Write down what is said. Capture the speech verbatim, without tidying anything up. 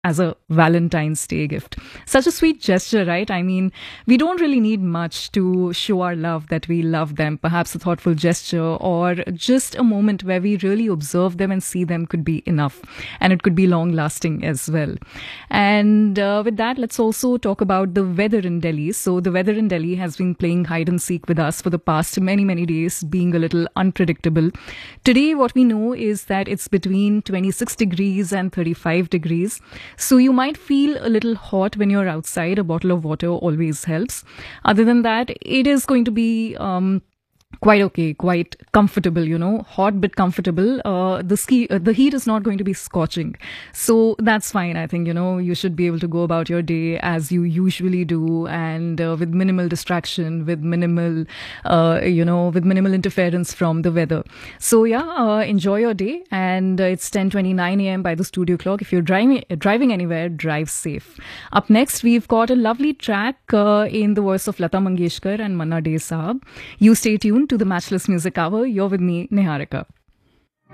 as a Valentine's Day gift. Such a sweet gesture, right? I mean, we don't really need much to show our love that we love them. Perhaps a thoughtful gesture or just a moment where we really observe them and see them could be enough. And it could be long lasting as well. And uh, with that, let's also talk about the weather in Delhi. So, the weather in Delhi has been playing hide and seek with us for the past many, many days, being a little unpredictable. Today, what we know is that it's between twenty-six degrees and thirty-five degrees. So you might feel a little hot when you're outside. A bottle of water always helps. Other than that, it is going to be um, quite okay, quite comfortable, you know, hot but comfortable. Uh, the ski, uh, the heat is not going to be scorching. So that's fine. I think, you know, you should be able to go about your day as you usually do, and uh, with minimal distraction, with minimal, uh, you know, with minimal interference from the weather. So yeah, uh, enjoy your day. And uh, it's ten twenty-nine a m by the studio clock. If you're driving, driving anywhere, drive safe. Up next, we've got a lovely track uh, in the voice of Lata Mangeshkar and Manna Dey Saab. You stay tuned to the Matchless Music Hour. You're with me, Niharika.